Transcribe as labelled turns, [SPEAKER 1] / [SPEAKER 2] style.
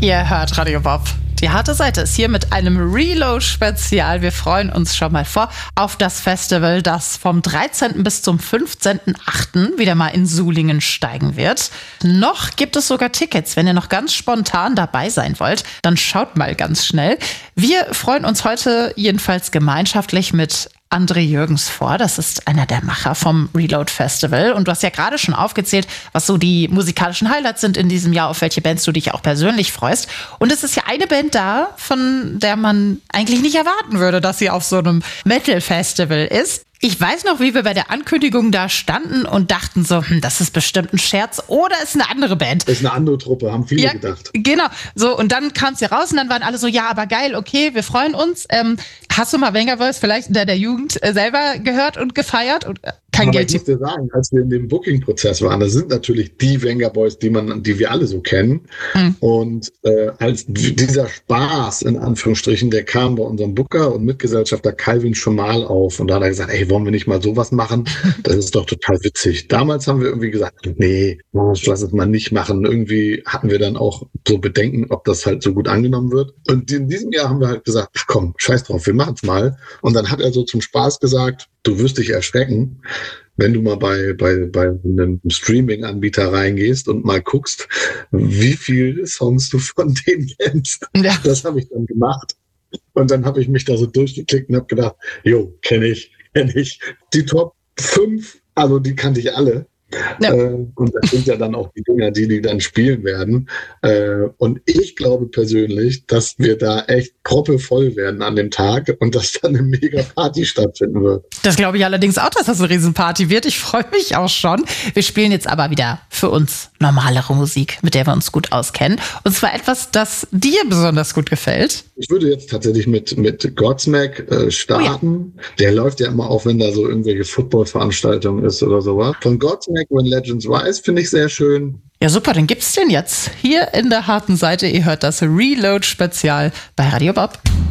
[SPEAKER 1] Ihr hört Radio Bob. Die harte Seite ist hier mit einem Reload-Spezial. Wir freuen uns schon mal vor auf das Festival, das vom 13. bis zum 15.8. wieder mal in Sulingen steigen wird. Noch gibt es sogar Tickets. Wenn ihr noch ganz spontan dabei sein wollt, dann schaut mal ganz schnell. Wir freuen uns heute jedenfalls gemeinschaftlich mit André Jürgens vor. Das ist einer der Macher vom Reload Festival. Und du hast ja gerade schon aufgezählt, was so die musikalischen Highlights sind in diesem Jahr, auf welche Bands du dich auch persönlich freust. Und es ist ja eine Band da, von der man eigentlich nicht erwarten würde, dass sie auf so einem Metal-Festival ist. Ich weiß noch, wie wir bei der Ankündigung da standen und dachten so, das ist bestimmt ein Scherz oder ist eine andere Band.
[SPEAKER 2] Das ist eine andere Truppe, haben viele gedacht.
[SPEAKER 1] Genau. So, und dann kam es ja raus und dann waren alle so, ja, aber geil, okay, wir freuen uns. Hast du mal Vengaboys vielleicht in der Jugend selber gehört und gefeiert? Und kein
[SPEAKER 2] aber
[SPEAKER 1] Geld.
[SPEAKER 2] Ich muss dir sagen, als wir in dem Booking-Prozess waren, das sind natürlich die Vengaboys, die wir alle so kennen. Und als dieser Spaß, in Anführungsstrichen, der kam bei unserem Booker und Mitgesellschafter Calvin schon mal auf. Und da hat er gesagt, ey, wollen wir nicht mal sowas machen? Das ist doch total witzig. Damals haben wir irgendwie gesagt, nee, lass es mal nicht machen. Irgendwie hatten wir dann auch so Bedenken, ob das halt so gut angenommen wird. Und in diesem Jahr haben wir halt gesagt, ach komm, scheiß drauf, wir machen es mal. Und dann hat er so zum Spaß gesagt, du wirst dich erschrecken, wenn du mal bei einem Streaming-Anbieter reingehst und mal guckst, wie viele Songs du von denen kennst. Ja. Das habe ich dann gemacht. Und dann habe ich mich da so durchgeklickt und habe gedacht, jo, kenn ich. Die Top 5, also die kannte ich alle. Ja. Und das sind ja dann auch die Dinger, die dann spielen werden. Und ich glaube persönlich, dass wir da echt proppevoll werden an dem Tag und dass dann eine mega Party stattfinden wird.
[SPEAKER 1] Das glaube ich allerdings auch, dass das eine Riesenparty wird. Ich freue mich auch schon. Wir spielen jetzt aber wieder für uns normalere Musik, mit der wir uns gut auskennen. Und zwar etwas, das dir besonders gut gefällt.
[SPEAKER 2] Ich würde jetzt tatsächlich mit Godsmack starten. Oh ja. Der läuft ja immer auf, wenn da so irgendwelche Football-Veranstaltungen ist oder sowas. Von Godsmack, When Legends Rise, finde ich sehr schön.
[SPEAKER 1] Ja, super, dann gibt's den jetzt hier in der harten Seite. Ihr hört das Reload-Spezial bei Radio Bob.